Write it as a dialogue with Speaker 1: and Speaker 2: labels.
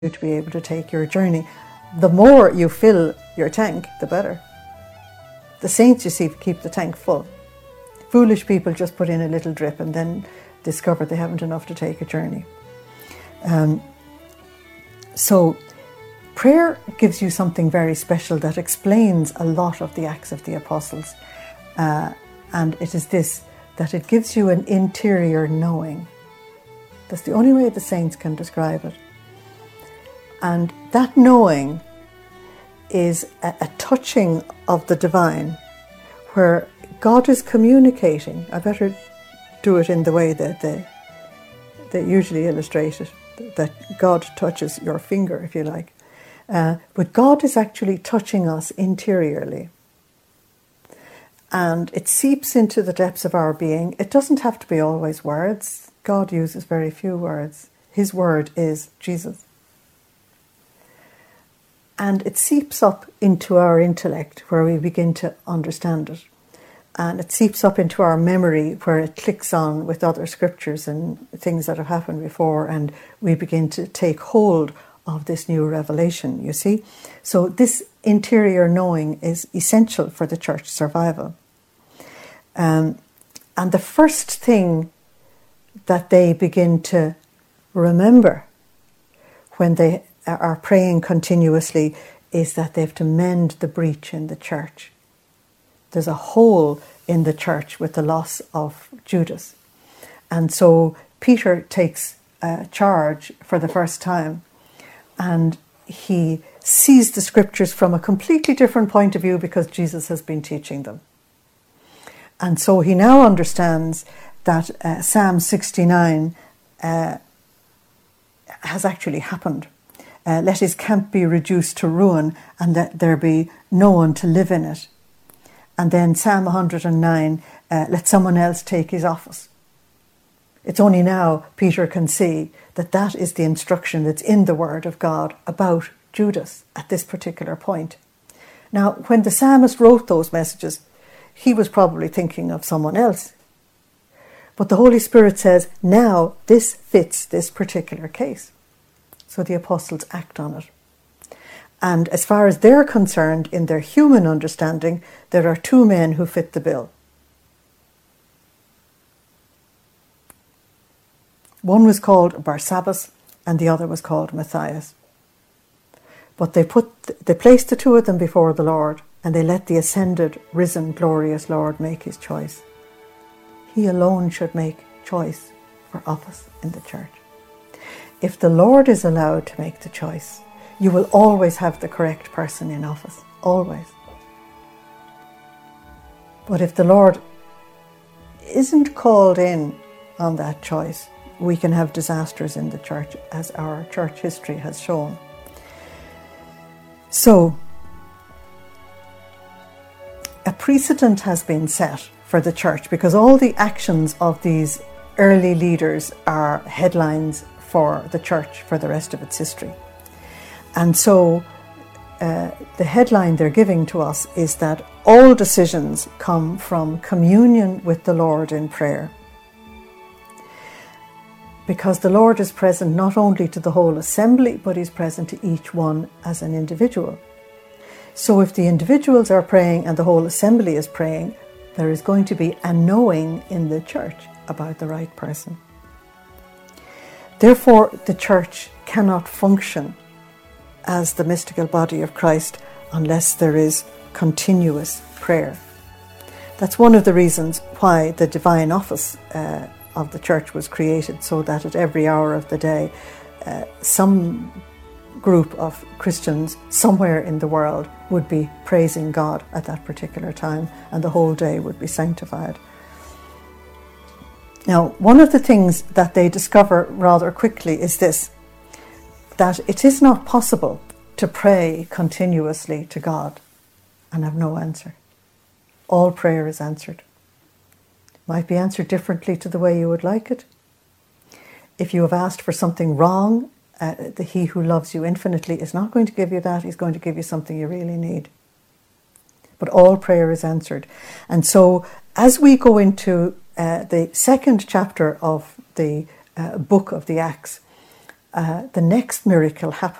Speaker 1: to be able to take your journey. The more you fill your tank, the better. The saints, you see, keep the tank full. Foolish people just put in a little drip and then discover they haven't enough to take a journey. So prayer gives you something very special that explains a lot of the Acts of the Apostles. And it is this, that it gives you an interior knowing. That's the only way the saints can describe it. And that knowing is a touching of the divine, where God is communicating. I better do it in the way that they usually illustrate it, that God touches your finger, if you like. But God is actually touching us interiorly. And it seeps into the depths of our being. It doesn't have to be always words. God uses very few words. His word is Jesus. And it seeps up into our intellect, where we begin to understand it. And it seeps up into our memory, where it clicks on with other scriptures and things that have happened before, and we begin to take hold of this new revelation, you see. So this interior knowing is essential for the church survival. And the first thing that they begin to remember when they are praying continuously is that they have to mend the breach in the church. There's a hole in the church with the loss of Judas. And so Peter takes charge for the first time, and he sees the scriptures from a completely different point of view because Jesus has been teaching them. And so he now understands that Psalm 69 has actually happened. Let his camp be reduced to ruin, and that there be no one to live in it. And then Psalm 109, let someone else take his office. It's only now Peter can see that that is the instruction that's in the Word of God about Judas at this particular point. Now, when the psalmist wrote those messages, he was probably thinking of someone else. But the Holy Spirit says, now this fits this particular case. So the apostles act on it. And as far as they're concerned, in their human understanding, there are two men who fit the bill. One was called Barsabbas and the other was called Matthias. But they placed the two of them before the Lord, and they let the ascended, risen, glorious Lord make his choice. He alone should make choice for office in the church. If the Lord is allowed to make the choice, you will always have the correct person in office. Always. But if the Lord isn't called in on that choice, we can have disasters in the church, as our church history has shown. So, a precedent has been set for the church, because all the actions of these early leaders are headlines for the church for the rest of its history. And so the headline they're giving to us is that all decisions come from communion with the Lord in prayer. Because the Lord is present not only to the whole assembly, but he's present to each one as an individual. So if the individuals are praying and the whole assembly is praying, there is going to be a knowing in the church about the right person. Therefore, the church cannot function as the mystical body of Christ unless there is continuous prayer. That's one of the reasons why the divine office of the church was created, so that at every hour of the day, some group of Christians somewhere in the world would be praising God at that particular time, and the whole day would be sanctified. Now, one of the things that they discover rather quickly is this, that it is not possible to pray continuously to God and have no answer. All prayer is answered. Might be answered differently to the way you would like it. If you have asked for something wrong, he who loves you infinitely is not going to give you that. He's going to give you something you really need. But all prayer is answered. And so as we go into the second chapter of the book of the Acts, the next miracle happens.